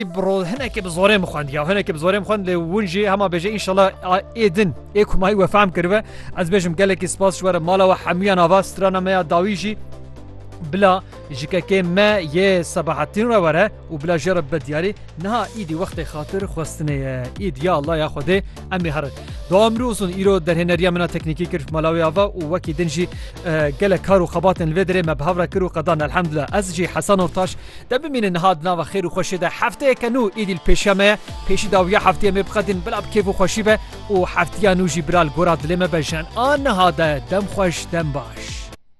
برو هناك بزوري مخوند يا هناك بزوري مخوند لونجي هما بيجي ان شاء الله ايدن ايكو ماي وفهم كربه از بيجم قالك سباس شوره مالا وحميا نافاسترانا ما داويجي بلا جكاكي ما يه صباحتين روره وبلا جرب بدياري نها ايدي وقت خاطر خوستنه ايد يا الله يا خدي امي هرد دوام روزون ايرو در هنريا منا تكنيكي كرف ملاوي افا ووكي دنجي قال كارو خباتن الفيدري ما بهفرا كرو قدان الحمد لله ازجي حسن ورطاش دب من النهاد ناوا خير وخوشي ده حفته كنو ايدي البيشامه بيشي داويا حفتي مي بقدن بلا بكيف وخوشي به وحفتيا نوجي برال غورا دلمه بجان ان هذا دم خوش دم باش